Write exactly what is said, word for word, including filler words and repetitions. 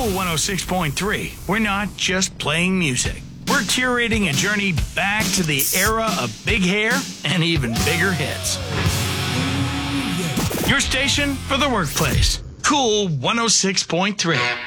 Cool one oh six point three. We're not just playing music. We're curating a journey back to the era of big hair and even bigger hits. Your station for the workplace. Cool one oh six point three.